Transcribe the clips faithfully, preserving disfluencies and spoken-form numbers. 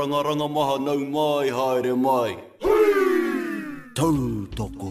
rangaranga maha nau mai haere mai. Tau toko.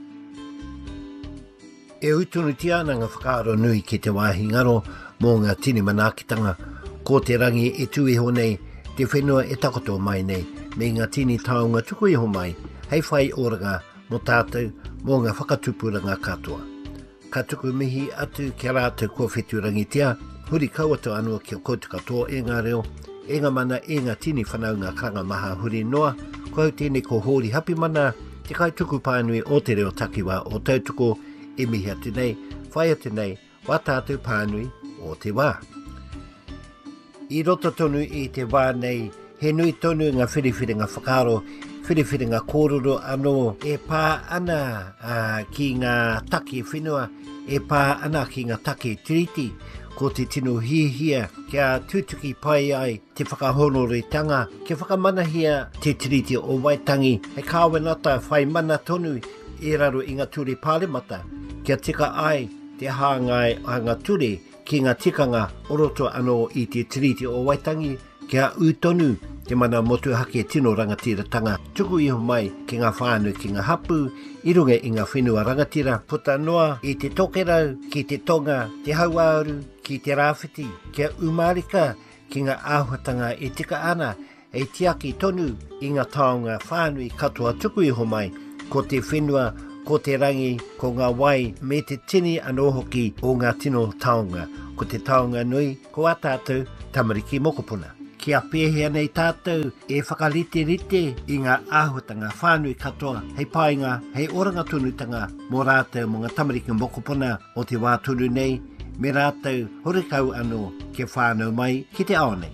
E utunu tiana ngā whakaaro nui ki te wāhi ngaro mō ngā tini manakitanga ko te rangi e tui ho nei te whenua e takoto mai nei me ngā tini taonga tuku iho mai hei whai oranga mo tātou mō ngā whakatupuranga katoa. Ka tuku mihi atu ki rātou kua whetu rangitia, huri kauato anua ki o koutu katoa e ngā reo, e ngā mana e ngā tini whanau ngā karanga maha huri noa, kua tēne ko hori hapi mana, te kai tuku pānui o te reo takiwa o tautuko e mihi atu nei, whai atu nei, wā tātou pānui o te wā. I roto tonu i te wā nei, he nui tonu ngā whiriwhiringa whakaro, whiriwhiringa kōrero anō e pā ana uh, ki ngā taki whenua, e pā ana ki ngā taki tiriti, ko te tino hihia kia tūtuki pai ai te whakahonoretanga, ke whakamanahia te tiriti o Waitangi, he kāwenata whai mana tonu e raro i ngā ture pāremata, kia tika ai te hāngai a ngā ture ki ngā tikanga oroto anō i te tiriti o Waitangi, kia utonu te mana motu hake tino rangatiratanga, tuku iho mai ki ngā whānu ki ngā hapu, i runga i ngā whenua rangatira, puta noa i te tokerau, ki te tonga, te hauauru, ki te rāwhiti, kia umarika, ki ngā āhuatanga e tika ana, e tiaki tonu i ngā taonga whānui katoa tuku iho mai, ko te whenua, ko te rangi, ko ngā wai, me te tini anō hoki o ngā tino taonga, ko te taonga nui, ko a tātou tamariki mokopuna. Kia pēhea nei tātou e whakarite rite i ngā āhuatanga whānui katoa, hei pāinga, hei oranga tunutanga mō rātou mō ngā tamariki mokopuna o te wā tunu nei, me rātou horikau anō ke whānau mai ki te ao nei.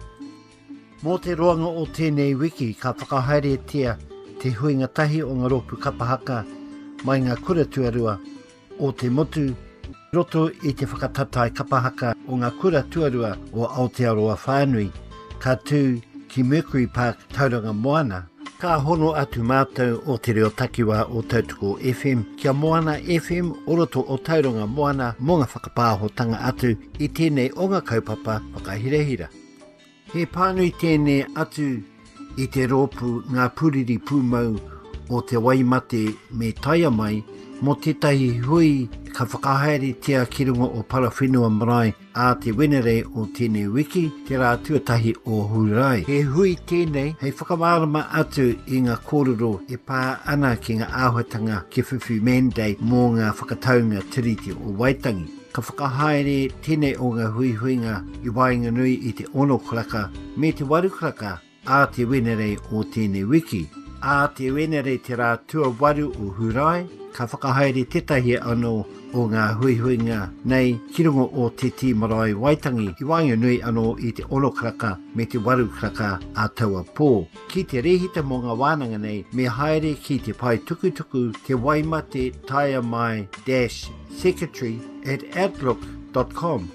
Mō te roanga o tēnei wiki ka whakahaere tia te huinga tahi o ngā ropu kapahaka mai ngā kura tuarua o te motu roto i te whakatatai kapahaka o ngā kura tuarua o Aotearoa whānui ka tū ki Mercury Park tauranga Moana. Ka hono atu mātou o te reo takiwa o Tautuko F M, kia Moana F M oroto o tauranga Moana mō ngā whakapāhotanga atu i tēnei o ngā kaupapa whakahirehira. He pānui tēnei atu i te rōpu ngā puriri pūmau o te waimate me taia mai mo tētahi hui ka whakahaere tia ki runga o Parawhenua Marae a te wenere o tēnei wiki te rā tuatahi o Hurai. He hui tēnei hei whakamārama atu i ngā kōrero e pā ana ki ngā āhuatanga ki Whiwhi Mandei mō ngā whakataunga tiriti o Waitangi. Ka whakahaere tēnei o ngā hui huinga i wainga nui i te ono kraka me te waru kraka a te wenere o tēnei wiki. A te wenere te rā tua waru o Hurai, ka whakahaere tetahi anō o ngā huihuinga nei ki runga o te ti marae Waitangi i wainga nui anō i te ono kraka me te waru kraka a taua pō. Ki te rehita mō ngā wānanga nei me haere ki te pai tukutuku te waimate taia mai dash secretary at outlook dot com.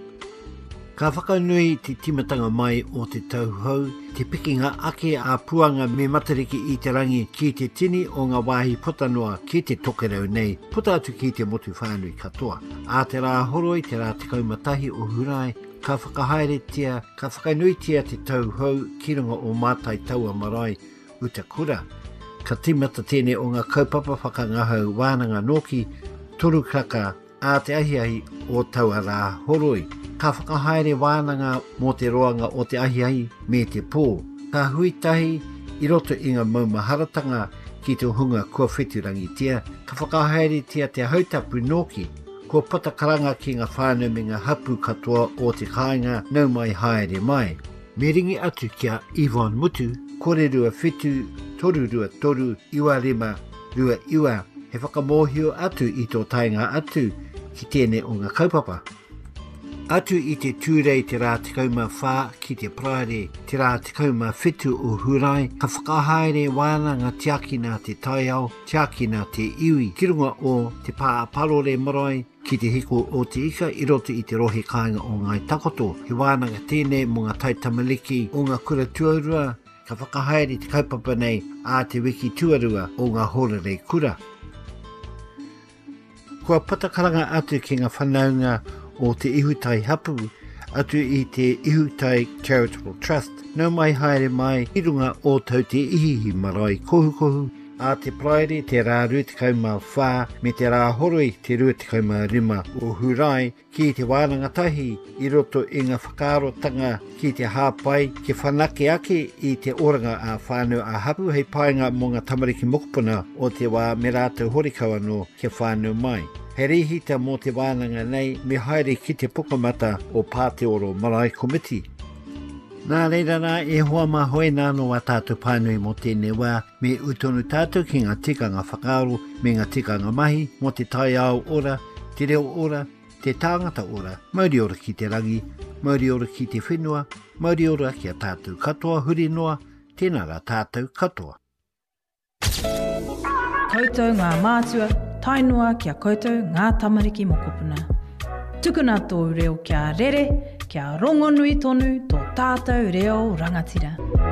Ka whakanui te timatanga mai o te tauhou, te pikinga ake a puanga me matariki i te rangi ki te tini o ngā wāhi potanoa ki te tokerau nei, puta atu ki te motu whānui katoa. A te rā horoi te rā te kaumatahi o Hurai, ka whakahaere tia, ka whakanui tia te tauhou ki runga o mātai taua marae utakura. Ka timata tēnei o ngā kaupapa whakangahau wānanga noki, toru kraka a te ahiahi o taua rā horoi. Ka whakahaere wānanga mō te roanga o te ahiahi me te pō. Ka huitahi i roto i ngā maumaharatanga ki te hunga kua wheturangi tia. Ka whakahaere tia te hautapu noki. Kua patakaranga ki ngā whānau me ngā hapu katoa o te kāinga nau mai haere mai. Me ringi atu kia Yvonne Mutu, kore rua whetu, toru rua toru, iwa rima, rua iwa. He whakamōhio atu i tō tainga atu ki tēnei o ngā kaupapa. Atu i te tūrei te rā tikauma whā ki te praere, te rā tikauma whetu o Hurai, ka whakahaere wānanga tiakina te taiao, tiakina te iwi, ki runga o te pā parore marae, ki te hiko o te ika i roto i te rohe kāinga o ngai takoto. He wānanga tēnei mō ngā taitamaliki o ngā kura tuarua, ka whakahaere te kaupapa nei a te wiki tuarua o ngā horerei kura. Kua patakaranga atu ki ngā whanaunga o te ihutai hapu atu i te Ihutai Charitable Trust. Nau mai haere mai i runga o tau te ihihi marae kohu kohu. A te praere te rā rutikau whā me te rā horoi te rutikau rima o hurai ki te wārangatahi i roto i ngā whakaarotanga ki te hāpai ke whanake ake i te oranga a whānau a hapu hei paenga mō ngā tamariki mokopuna o te wā me rātou horikau anō ke whānau mai. He rihita mō te wānanga nei me haere ki te pukamata o Pāteoro Marae Komiti. Nā reira rā e hoa mā hoe nāno a tātou pānui mō tēnei wā me utonu tātou ki ngā tikanga whakaaro me ngā tikanga mahi mō te tai ao ora, te reo ora, te tāngata ora, mauri ora ki te rangi, mauri ora ki te whenua, mauri ora ki a tātou katoa huri noa, tēnā rā tātou katoa. Koutou ngā mātua, tainua kia koutou ngā tamariki mokopuna. Tukuna tō reo kia rere, kia rongonui tonu tō tātou reo rangatira.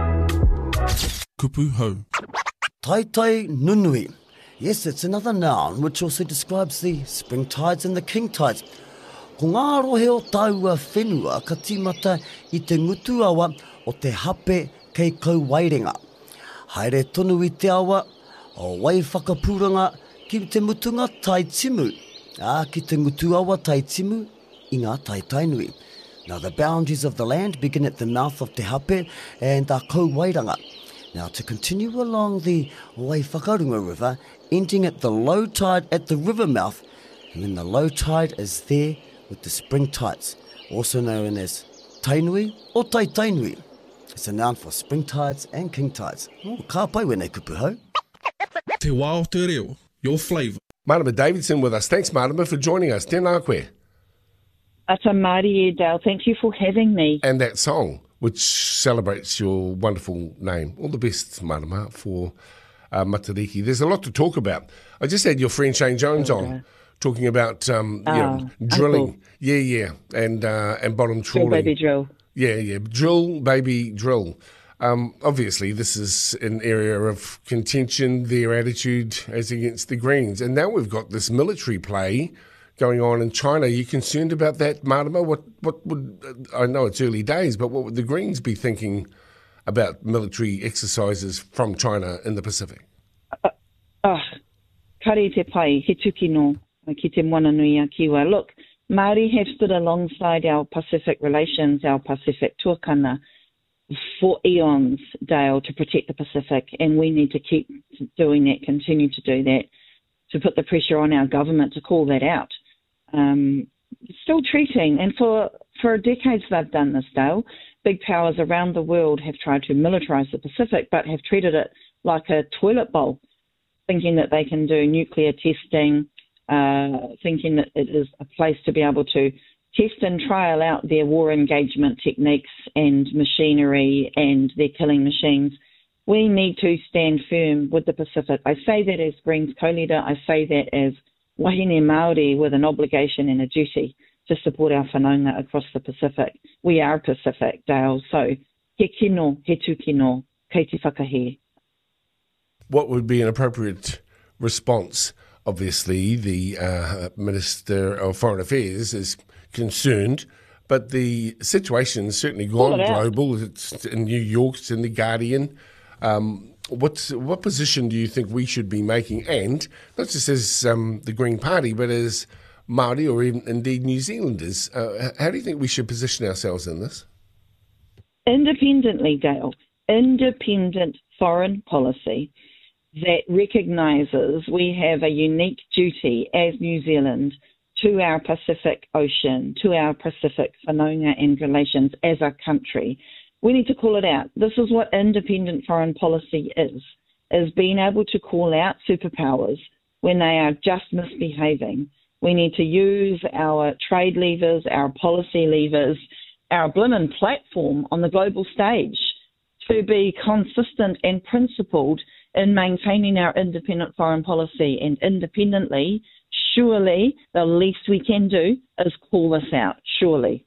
Kupu hau. Tai tai nunui. Yes, it's another noun which also describes the spring tides and the king tides. Ko ngā rohe o taua whenua ka timata i te ngutu awa o te hape kei kau wairenga. Haere tonu i te awa o wai whakapuranga ki te mutunga tai timu. Ah, ki te ngutu awa tai timu i ngā tai tainui. Now the boundaries of the land begin at the mouth of Te Hape and the Kauwairanga. Now to continue along the Waiwhakarunga River, ending at the low tide at the river mouth, and then the low tide is there with the spring tides, also known as Tainui or Tai Tainui. It's a noun for spring tides and king tides. Oh, ka pai wene kupu hau. Te wā o te reo, your flavour. Marama Davidson with us. Thanks, Marama, for joining us. Tēnā koe. Ata Māori e Dale, thank you for having me. And that song, which celebrates your wonderful name. All the best, Marama, for uh, Matariki. There's a lot to talk about. I just had your friend Shane Jones oh, on, talking about um, oh, you know, drilling. Uncle. Yeah, yeah, and uh, and bottom trawling. Drill, baby, drill. Yeah, yeah, drill, baby, drill. Um, obviously, this is an area of contention, their attitude as against the Greens. And now we've got this military play going on in China. Are you concerned about that, Marama? What, what would, I know it's early days, but what would the Greens be thinking about military exercises from China in the Pacific? Uh, oh, kare te pai, he tuki no, ki te moana nui a kiwa. Look, Māori have stood alongside our Pacific relations, our Pacific tuakana, for eons, Dale, to protect the Pacific, and we need to keep doing that, continue to do that, to put the pressure on our government to call that out. Um, still treating, and for, for decades they've done this, Dale. Big powers around the world have tried to militarise the Pacific, but have treated it like a toilet bowl, thinking that they can do nuclear testing, uh, thinking that it is a place to be able to test and trial out their war engagement techniques and machinery and their killing machines. We need to stand firm with the Pacific. I say that as Greens co-leader. I say that as wahine Māori with an obligation and a duty to support our whanaunga across the Pacific. We are Pacific, Dale, so he kino, he tukino, kei te whakahe. What would be an appropriate response? Obviously, the uh, Minister of Foreign Affairs is concerned, but the situation's certainly gone it global. Out. It's in New York, it's in The Guardian. Um, what's, what position do you think we should be making, and not just as um, the Green Party, but as Māori or even indeed New Zealanders? Uh, how do you think we should position ourselves in this? Independently, Dale. Independent foreign policy that recognises we have a unique duty as New Zealand to our Pacific Ocean, to our Pacific whanaunga and relations as a country. We need to call it out. This is what independent foreign policy is, is being able to call out superpowers when they are just misbehaving. We need to use our trade levers, our policy levers, our blimmin' platform on the global stage to be consistent and principled in maintaining our independent foreign policy. And independently, surely the least we can do is call this out, surely.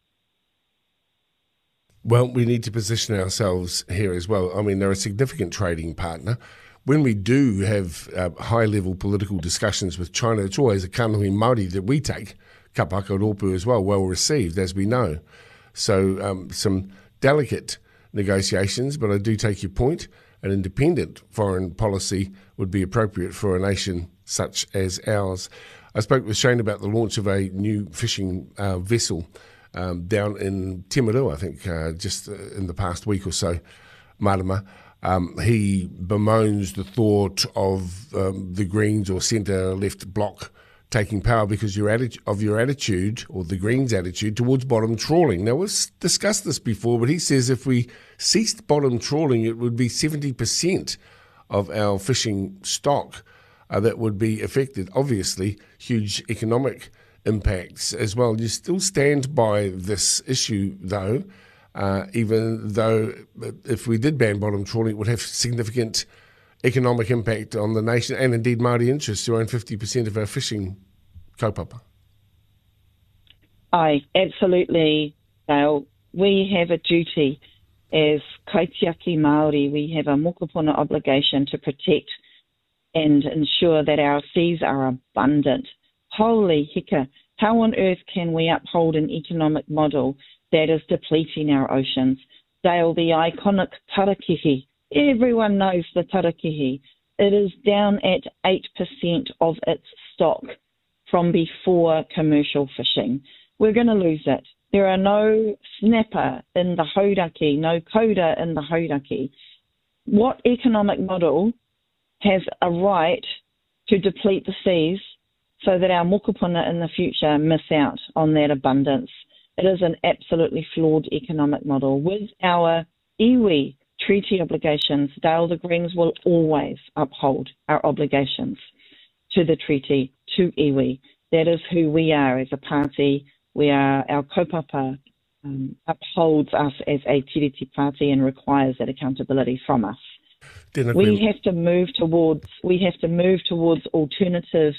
Well, we need to position ourselves here as well. I mean, they're a significant trading partner. When we do have uh, high-level political discussions with China, it's always a kanohi Māori that we take, ka Pākauropu as well, well received, as we know. So um, some delicate negotiations, but I do take your point. An independent foreign policy would be appropriate for a nation such as ours. I spoke with Shane about the launch of a new fishing uh, vessel um, down in Timaru, I think, uh, just in the past week or so, Marama. Um, he bemoans the thought of um, the Greens or centre-left bloc taking power because your atti- of your attitude, or the Greens' attitude, towards bottom trawling. Now, we've discussed this before, but he says if we ceased bottom trawling, it would be seventy percent of our fishing stock uh, that would be affected. Obviously, huge economic impacts as well. You still stand by this issue, though, uh, even though if we did ban bottom trawling, it would have significant economic impact on the nation and indeed Māori interests who own fifty percent of our fishing kaupapa. Aye, absolutely, Dale. We have a duty as kaitiaki Māori, we have a mokopuna obligation to protect and ensure that our seas are abundant. Holy hika, how on earth can we uphold an economic model that is depleting our oceans? Dale, the iconic tarakihi, everyone knows the tarakihi. It is down at eight percent of its stock from before commercial fishing. We're going to lose it. There are no snapper in the hauraki, no coda in the hauraki. What economic model has a right to deplete the seas so that our mokopuna in the future miss out on that abundance? It is an absolutely flawed economic model. With our iwi treaty obligations, Dale, the Greens will always uphold our obligations to the treaty, to iwi. That is who we are as a party. We are, our kaupapa um, upholds us as a tiriti party and requires that accountability from us. We have to move towards, we have to move towards alternative,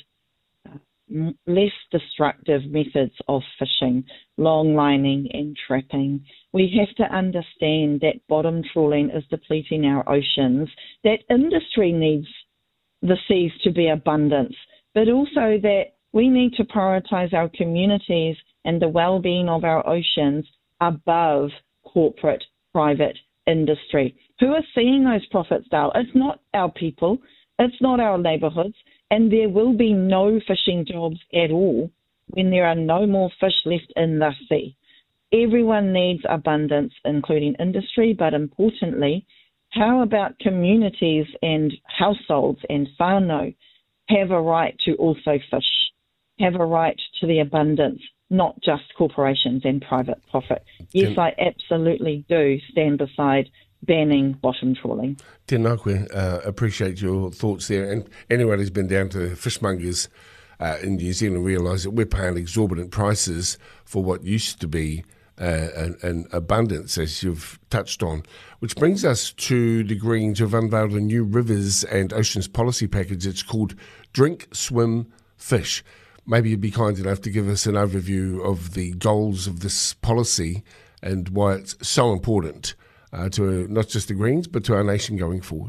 uh, less destructive methods of fishing, long lining and trapping. We have to understand that bottom trawling is depleting our oceans, that industry needs the seas to be abundant, but also that we need to prioritise our communities and the well-being of our oceans above corporate, private industry. Who are seeing those profits, Dale? It's not our people, it's not our neighbourhoods, and there will be no fishing jobs at all when there are no more fish left in the sea. Everyone needs abundance, including industry, but importantly, how about communities and households and whānau have a right to also fish, have a right to the abundance, not just corporations and private profit. Yes, Ten, I absolutely do stand beside banning bottom trawling. Tēnā koe, uh, appreciate your thoughts there. And anyone who's been down to fishmongers uh, in New Zealand realise that we're paying exorbitant prices for what used to be uh, an, an abundance, as you've touched on. Which brings us to the Greens, who've unveiled a new rivers and oceans policy package. It's called Drink, Swim, Fish. Maybe you'd be kind enough to give us an overview of the goals of this policy and why it's so important uh, to not just the Greens, but to our nation going forward.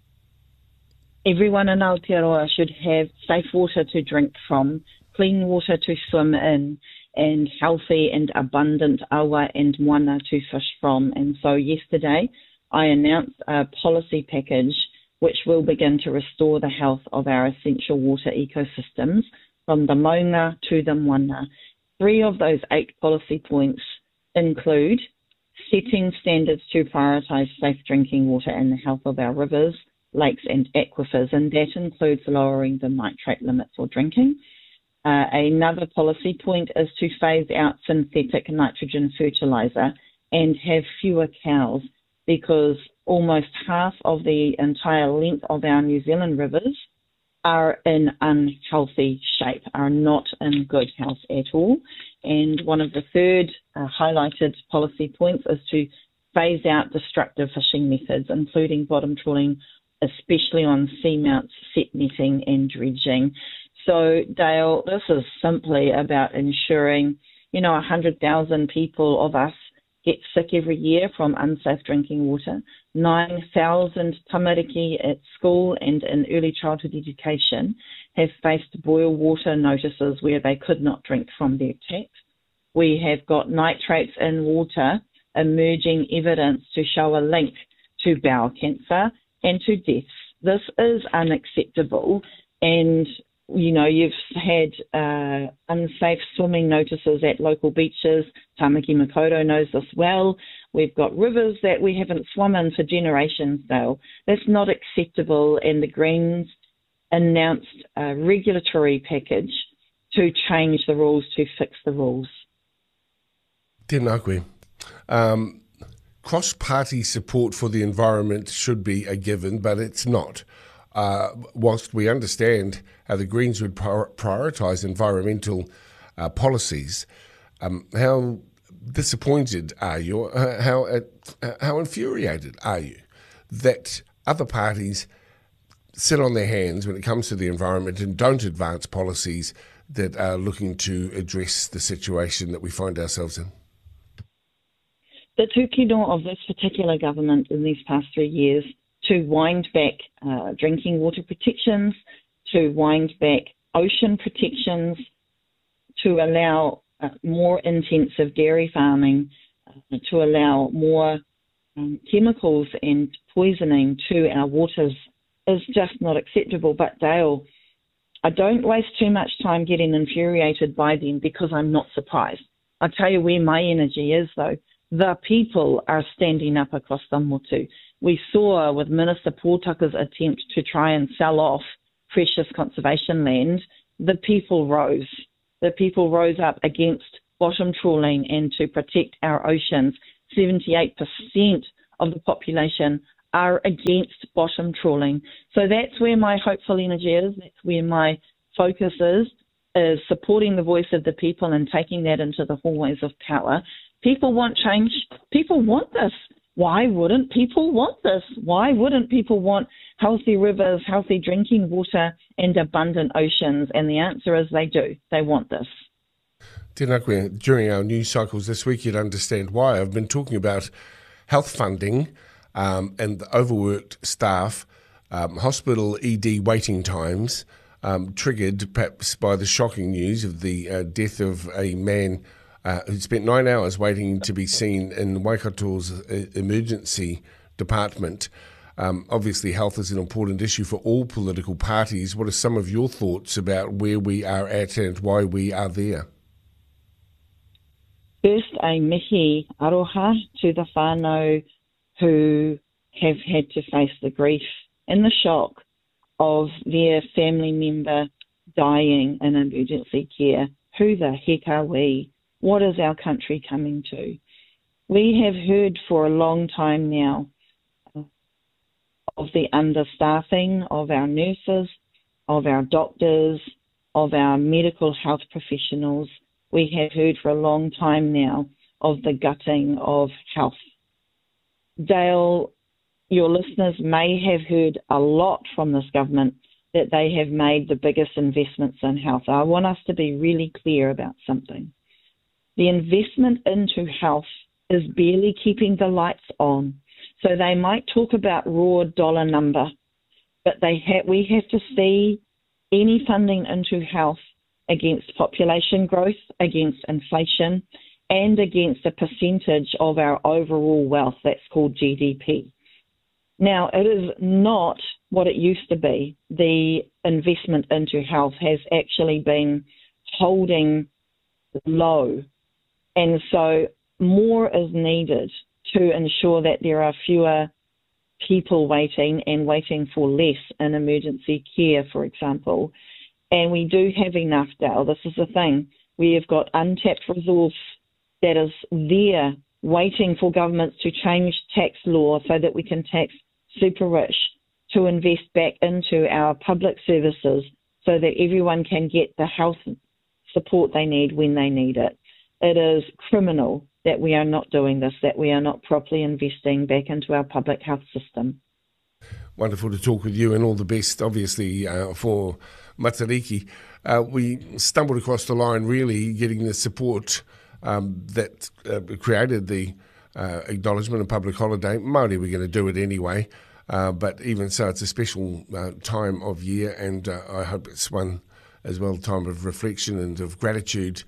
Everyone in Aotearoa should have safe water to drink from, clean water to swim in, and healthy and abundant awa and moana to fish from. And so yesterday I announced a policy package which will begin to restore the health of our essential water ecosystems from the maunga to the moana. Three of those eight policy points include setting standards to prioritise safe drinking water and the health of our rivers, lakes and aquifers, and that includes lowering the nitrate limit for drinking. Uh, another policy point is to phase out synthetic nitrogen fertiliser and have fewer cows, because almost half of the entire length of our New Zealand rivers are in unhealthy shape, are not in good health at all. And one of the third uh, highlighted policy points is to phase out destructive fishing methods, including bottom trawling, especially on seamounts, set netting and dredging. So, Dale, this is simply about ensuring, you know, one hundred thousand people of us get sick every year from unsafe drinking water. nine thousand tamariki at school and in early childhood education have faced boil water notices where they could not drink from their taps. We have got nitrates in water, emerging evidence to show a link to bowel cancer and to deaths. This is unacceptable, and you know, you've had uh, unsafe swimming notices at local beaches. Tamaki Makaurau knows this well. We've got rivers that we haven't swum in for generations now. That's not acceptable, and the Greens announced a regulatory package to change the rules, to fix the rules. Tēnā koe. Um, cross-party support for the environment should be a given, but it's not. Uh, whilst we understand how the Greens would prior- prioritise environmental uh, policies, um, how disappointed are you, uh, how uh, how infuriated are you that other parties sit on their hands when it comes to the environment and don't advance policies that are looking to address the situation that we find ourselves in? The tūkino of this particular government in these past three years to wind back uh, drinking water protections, to wind back ocean protections, to allow uh, more intensive dairy farming, uh, to allow more um, chemicals and poisoning to our waters is just not acceptable. But Dale, I don't waste too much time getting infuriated by them because I'm not surprised. I'll tell you where my energy is though. The people are standing up across the motu. We saw with Minister Pōtaka's attempt to try and sell off precious conservation land, the people rose. The people rose up against bottom trawling and to protect our oceans. seventy-eight percent of the population are against bottom trawling. So that's where my hopeful energy is. That's where my focus is, is supporting the voice of the people and taking that into the hallways of power. People want change. People want this. Why wouldn't people want this? Why wouldn't people want healthy rivers, healthy drinking water, and abundant oceans? And the answer is they do. They want this. Tēnā koe. During our news cycles this week, you'd understand why. I've been talking about health funding um, and the overworked staff, um, hospital E D waiting times, um, triggered perhaps by the shocking news of the uh, death of a man Uh, who spent nine hours waiting to be seen in Waikato's uh, emergency department. Um, obviously, health is an important issue for all political parties. What are some of your thoughts about where we are at and why we are there? First, a mihi aroha to the whānau who have had to face the grief and the shock of their family member dying in emergency care. Who the heck are we? What is our country coming to? We have heard for a long time now of the understaffing of our nurses, of our doctors, of our medical health professionals. We have heard for a long time now of the gutting of health. Dale, your listeners may have heard a lot from this government that they have made the biggest investments in health. I want us to be really clear about something. The investment into health is barely keeping the lights on. So they might talk about raw dollar number, but they ha- we have to see any funding into health against population growth, against inflation, and against a percentage of our overall wealth. That's called G D P. Now, it is not what it used to be. The investment into health has actually been holding low. And so more is needed to ensure that there are fewer people waiting and waiting for less in emergency care, for example. And we do have enough, Dale. This is the thing. We have got untapped resource that is there waiting for governments to change tax law so that we can tax super rich, to invest back into our public services so that everyone can get the health support they need when they need it. It is criminal that we are not doing this, that we are not properly investing back into our public health system. Wonderful to talk with you, and all the best, obviously, uh, for Matariki. Uh, we stumbled across the line, really, getting the support um, that uh, created the uh, acknowledgement of public holiday. Māori, we're going to do it anyway, uh, but even so, it's a special uh, time of year, and uh, I hope it's one as well, time of reflection and of gratitude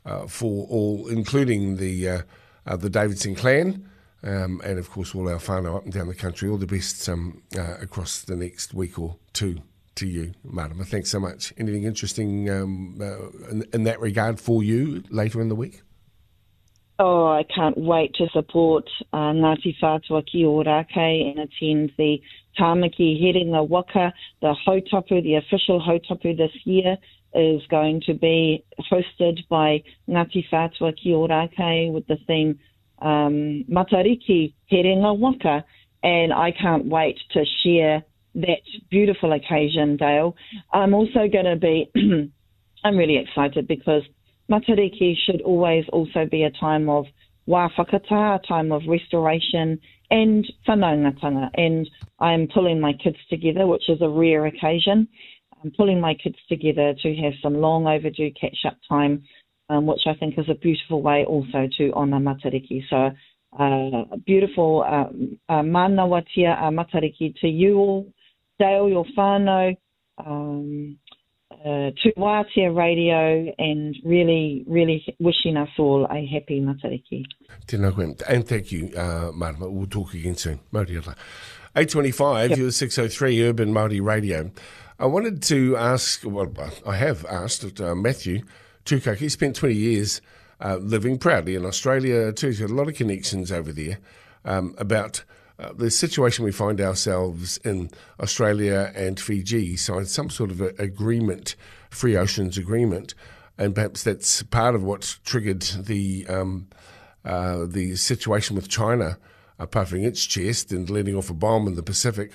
uh, for all, including the uh, uh, the Davidson clan, um, and of course all our whānau up and down the country. All the best um, uh, across the next week or two to you, Marama. Thanks so much. Anything interesting um, uh, in, in that regard for you later in the week? Oh, I can't wait to support uh, Ngāti Whātua ki Ōrākei and attend the Tāmaki Herenga Waka. The hautapu, the official hautapu this year, is going to be hosted by Ngāti Whātua ki Ōrākei with the theme um, Matariki Herenga Waka. And I can't wait to share that beautiful occasion, Dale. I'm also going to be, I'm really excited because Matariki should always also be a time of wā whakatā, a time of restoration and whanaungatanga. And I'm pulling my kids together, which is a rare occasion. I'm pulling my kids together to have some long overdue catch-up time, um, which I think is a beautiful way also to honour Matariki. So uh, a beautiful uh, uh, manawatia uh, Matariki to you all, Dale, your whānau, um, Uh, to Wātea Radio, and really, really wishing us all a happy Matariki. Tēnā koe. And thank you, uh, Marama. We'll talk again soon. Māori ora. eight twenty-five, yep. You're six oh three Urban Māori Radio. I wanted to ask, well, I have asked uh, Matthew Tukaki. He spent twenty years uh, living proudly in Australia too. He's got a lot of connections over there, um, about Uh, the situation we find ourselves in Australia and Fiji signed some sort of a agreement, Free Oceans Agreement, and perhaps that's part of what triggered the um, uh, the situation with China uh, puffing its chest and letting off a bomb in the Pacific